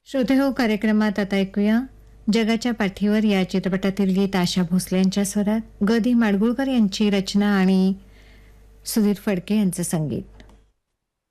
श्रोते हो कार्यक्रमात आता ऐकूया जगाच्या पाठीवर या चित्रपटातील गीत आशा भोसले यांच्या स्वरात, ग दी माडगुळकर यांची रचना आणि सुधीर फडके यांचं संगीत.